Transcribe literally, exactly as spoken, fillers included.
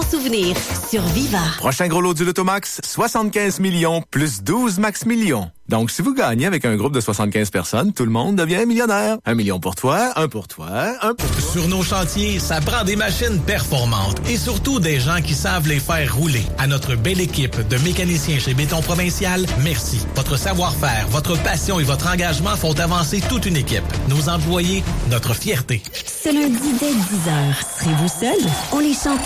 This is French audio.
souvenirs sur Viva. Prochain gros lot du Lotomax, soixante-quinze millions plus douze max millions. Donc, si vous gagnez avec un groupe de soixante-quinze personnes, tout le monde devient millionnaire. Un million pour toi, un pour toi, un pour toi. Sur nos chantiers, ça prend des machines performantes et surtout des gens qui savent les faire rouler. À notre belle équipe de mécaniciens chez Béton Provincial, merci. Votre savoir-faire, votre passion et votre engagement font avancer toute une équipe. Nos employés, notre fierté. Ce lundi dès dix heures, serez-vous seul? On les chante